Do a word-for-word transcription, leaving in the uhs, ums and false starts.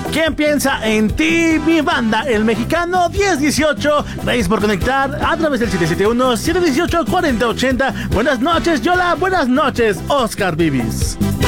¿Quién piensa en ti, mi banda? El mexicano diez dieciocho. Gracias por conectar a través del siete siete uno, siete uno ocho, cuatro cero ocho cero. Buenas noches, Yola. Buenas noches, Oscar Vivis.